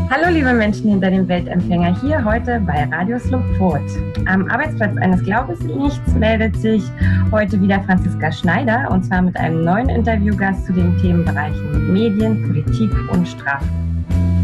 Hallo liebe Menschen hinter dem Weltempfänger, hier heute bei Radio Slowfoot. Am Arbeitsplatz eines Glaubensnichts meldet sich heute wieder Franziska Schneider und zwar mit einem neuen Interviewgast zu den Themenbereichen Medien, Politik und Strafe.